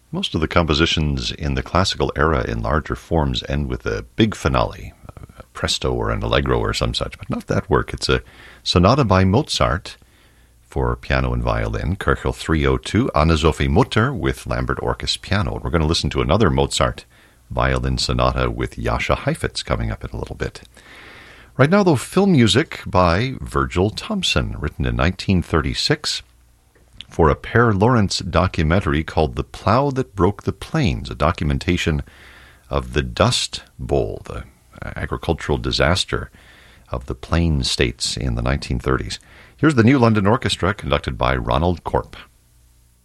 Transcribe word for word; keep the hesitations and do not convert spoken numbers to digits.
Most of the compositions in the classical era in larger forms end with a big finale, a presto or an allegro or some such, but not that work. It's a sonata by Mozart for piano and violin, Köchel three oh two, Anne-Sophie Mutter with Lambert Orchis piano. We're going to listen to another Mozart violin sonata with Jascha Heifetz coming up in a little bit. Right now, though, film music by Virgil Thomson, written in nineteen thirty-six, for a Per Lawrence documentary called The Plow That Broke the Plains, a documentation of the Dust Bowl, the agricultural disaster of the Plain States in the nineteen thirties. Here's the New London Orchestra, conducted by Ronald Corp.